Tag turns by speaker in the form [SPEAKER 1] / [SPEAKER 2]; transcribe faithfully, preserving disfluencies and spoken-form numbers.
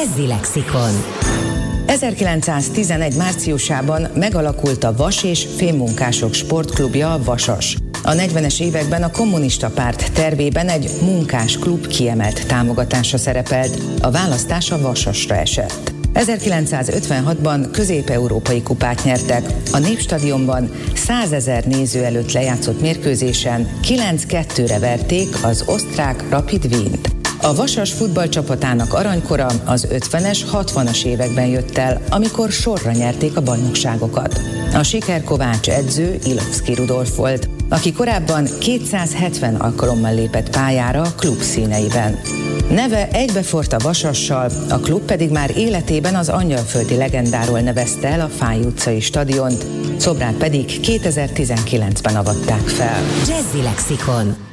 [SPEAKER 1] Jazzy Lexikon.
[SPEAKER 2] ezerkilencszáztizenegy márciusában megalakult a Vas- és Fémmunkások Sportklubja, a Vasas. A negyvenes években a kommunista párt tervében egy munkásklub kiemelt támogatása szerepelt, a választás a Vasasra esett. ezerkilencszázötvenhatban közép-európai kupát nyertek, a Népstadionban százezer néző előtt lejátszott mérkőzésen kilenc kettőre verték az osztrák Rapid Wient. A Vasas futballcsapatának aranykora az ötvenes, hatvanas években jött el, amikor sorra nyerték a bajnokságokat. A sikerkovács edző Ilovszky Rudolf volt, aki korábban kétszázhetven alkalommal lépett pályára a klub színeiben. Neve egybeforrt a Vasassal, a klub pedig már életében az angyalföldi legendáról nevezte el a Fáy utcai stadiont, szobrát pedig kétezer-tizenkilencben avatták fel.
[SPEAKER 1] Jazzy Lexikon.